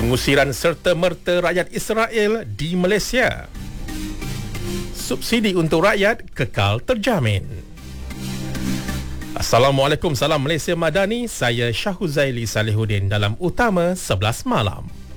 Pengusiran serta-merta rakyat Israel di Malaysia. Subsidi untuk rakyat kekal terjamin. Assalamualaikum, salam Malaysia Madani. Saya Syahuzaili Salihuddin dalam Utama 11 Malam.